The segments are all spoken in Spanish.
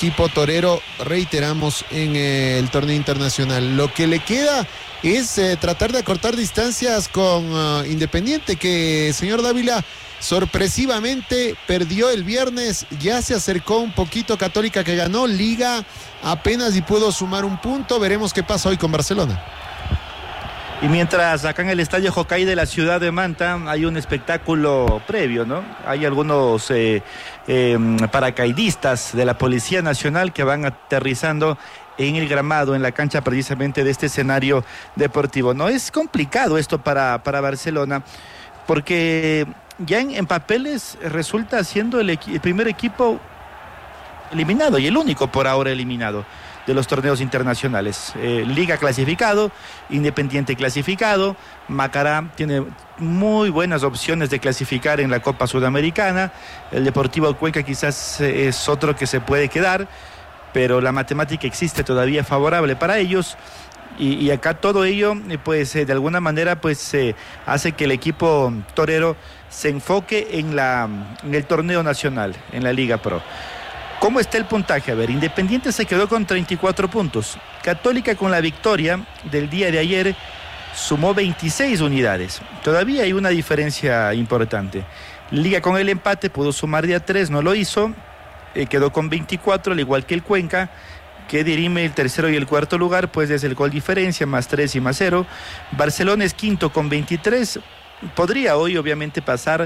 equipo torero, reiteramos, en el torneo internacional. Lo que le queda es tratar de acortar distancias con Independiente, que, señor Dávila, sorpresivamente perdió el viernes, ya se acercó un poquito. Católica, que ganó Liga apenas y pudo sumar un punto. Veremos qué pasa hoy con Barcelona. Y mientras acá en el Estadio Jocay de la ciudad de Manta hay un espectáculo previo, ¿no? Hay algunos paracaidistas de la Policía Nacional que van aterrizando en el gramado, en la cancha precisamente de este escenario deportivo. No es complicado esto para Barcelona, porque ya en papeles resulta siendo el primer equipo eliminado y el único por ahora eliminado de los torneos internacionales. Liga clasificado, Independiente clasificado, Macará tiene muy buenas opciones de clasificar en la Copa Sudamericana, el Deportivo Cuenca quizás es otro que se puede quedar, pero la matemática existe todavía favorable para ellos. Y acá todo ello, pues de alguna manera, pues hace que el equipo torero se enfoque en el torneo nacional, en la Liga Pro. ¿Cómo está el puntaje? A ver, Independiente se quedó con 34 puntos. Católica, con la victoria del día de ayer, sumó 26 unidades. Todavía hay una diferencia importante. Liga, con el empate, pudo sumar día 3, no lo hizo. Quedó con 24, al igual que el Cuenca, que dirime el tercero y el cuarto lugar, pues es el gol diferencia, más 3 y más 0. Barcelona es quinto con 23. Podría hoy, obviamente, pasar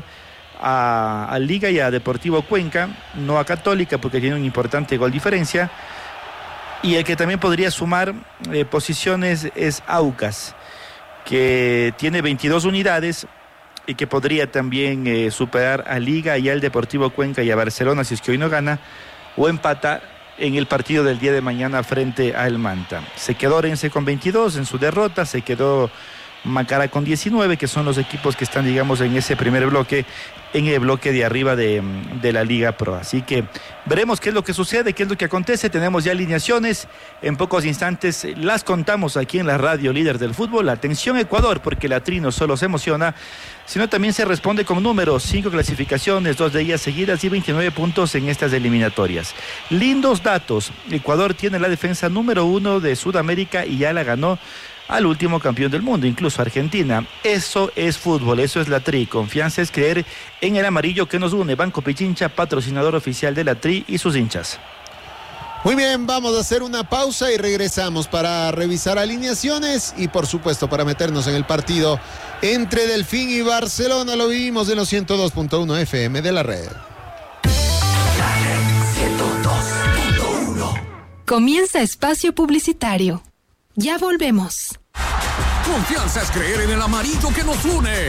a Liga y a Deportivo Cuenca, no a Católica, porque tiene un importante gol diferencia. Y el que también podría sumar posiciones es Aucas, que tiene 22 unidades y que podría también superar a Liga y al Deportivo Cuenca y a Barcelona si es que hoy no gana o empata en el partido del día de mañana frente al Manta. Se quedó Orense con 22 en su derrota, se quedó Macará con 19, que son los equipos que están, digamos, en ese primer bloque, en el bloque de arriba de la Liga Pro. Así que veremos qué es lo que sucede, qué es lo que acontece. Tenemos ya alineaciones, en pocos instantes las contamos aquí en la radio líder del fútbol. Atención Ecuador, porque la Tri no solo se emociona, sino también se responde con números: 5 clasificaciones, 2 de ellas seguidas y 29 puntos en estas eliminatorias. Lindos datos. Ecuador tiene la defensa número 1 de Sudamérica y ya la ganó al último campeón del mundo, incluso Argentina. Eso es fútbol, eso es la Tri. Confianza es creer en el amarillo que nos une. Banco Pichincha, patrocinador oficial de la Tri y sus hinchas. Muy bien, vamos a hacer una pausa y regresamos para revisar alineaciones y, por supuesto, para meternos en el partido entre Delfín y Barcelona. Lo vivimos en los 102.1 FM de la red. 102.1. Comienza espacio publicitario. Ya volvemos. Confianza es creer en el amarillo que nos une.